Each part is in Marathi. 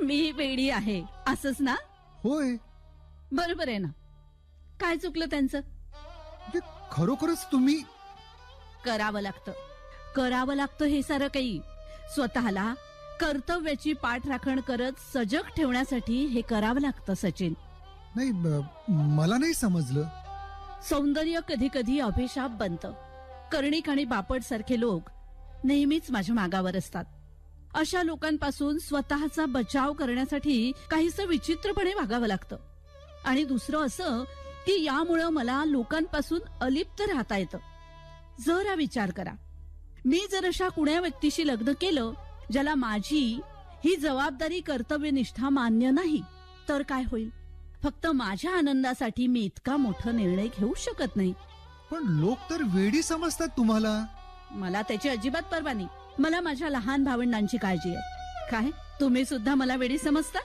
मी वेडी आहे असंच ना? होय. बरोबर आहे ना. काय चुकलं त्यांचं? म्हणजे खरोखरच तुम्ही करावं लागतं हे सारं काही. स्वतःला कर्तव्याची पाठराखण करत सजग ठेवण्यासाठी हे करावं लागतं सचिन. नाही, मला नाही समजलं. सौंदर्य कधी कधी अभिशाप बनतं. कर्णिक आणि बापट सारखे लोक नेहमीच माझ्या मागावर असतात. अशा लोकांपासून स्वतःचा बचाव करण्यासाठी काहीसं विचित्रपणे वागावं लागतं. आणि दुसरं असं की यामुळं मला लोकांपासून अलिप्त राहता येतं. जरा विचार करा, मी जर अशा कुण्या व्यक्तीशी लग्न केलं ज्याला माझी ही जबाबदारी कर्तव्यनिष्ठा मान्य नाही, तर काय होईल? फक्त माझ्या आनंदासाठी मी इतका मोठा निर्णय घेऊ शकत नाही. पण लोक तर वेडी समजतात तुम्हाला. मला त्याची अजिबात पर्वा नाही. मला माझ्या लहान भावंडांची काळजी आहे. काय तुम्ही सुद्धा मला वेडी समजता?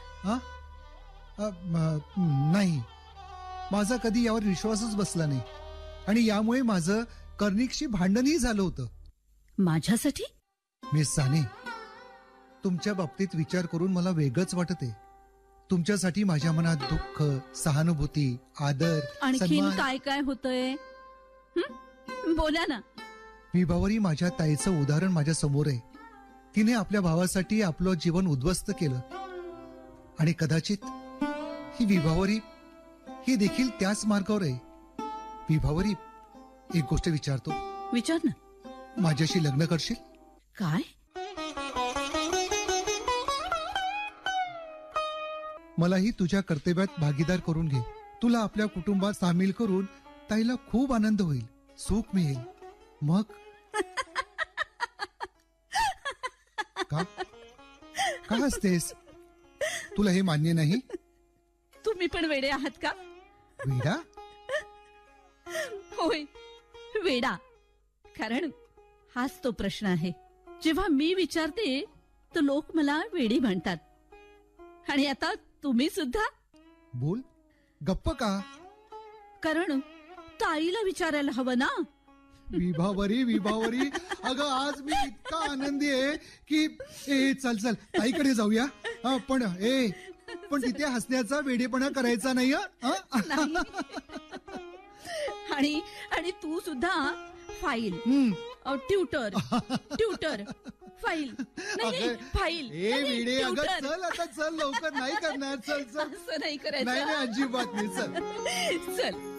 नाही, माझा कधी यावर विश्वासच बसला नाही. आणि यामुळे माझं कर्णिकशी भांडणही झालं होतं. माझ्यासाठी? मिस साने, तुमच्या बाबतीत विचार करून मला वेगळंच वाटते. तुमच्यासाठी माझ्या मनात दुःख, सहानुभूती, आदर, आणखीन काय काय होतंय? बोला ना. विभावरी माझ्या ताईचं उदाहरण माझ्या समोर आहे. तिने आपल्या भावासाठी आपलं जीवन उद्ध्वस्त केलं. आणि कदाचित ही विभावरी ही देखील त्याच मार्गावर आहे. विभावरी, एक गोष्ट विचारतो. विचार ना. माझ्याशी लग्न करशील? काय? मलाही तुझ्या कर्तव्यात भागीदार करून घे. तुला आपल्या कुटुंबात सामील करून ताईला खूप आनंद होईल, सुख मिळेल. मग का हसतेस? तुला हे मान्य नाही? तुम्ही पण वेडे आहात का? वेडा? होय, वेडा. कारण हाच तो प्रश्न आहे. जेव्हा मी विचारते तर लोक मला वेडी म्हणतात. आणि आता तुम्ही सुद्धा. बोल, गप्प का? कारण ताईला विचारायला हवं ना. विभावरी, अगं आज मी इतका आनंदी आहे की चल ताईकडे जाऊया. पण तिथे हसण्याचा वेडेपणा करायचा नाही. आणि तू सुद्धा फाईल, ट्यूटर फाईल, फाईल. वेडे, अगं चल आता, चल लवकर. नाही करणार. चल असं नाही करायचं. नाही, अजिबात नाही. चल.